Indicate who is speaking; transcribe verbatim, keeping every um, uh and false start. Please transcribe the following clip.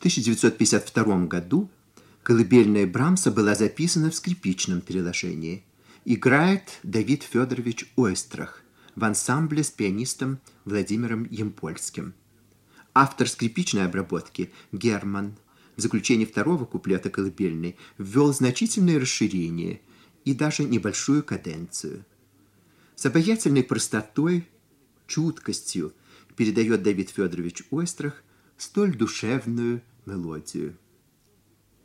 Speaker 1: тысяча девятьсот пятьдесят втором году колыбельная Брамса была записана в скрипичном переложении. Играет Давид Федорович Ойстрах в ансамбле с пианистом Владимиром Ямпольским. Автор скрипичной обработки Герман в заключении второго куплета колыбельной ввел значительное расширение и даже небольшую каденцию. С обаятельной простотой, чуткостью передает Давид Федорович Ойстрах столь душевную мелодию.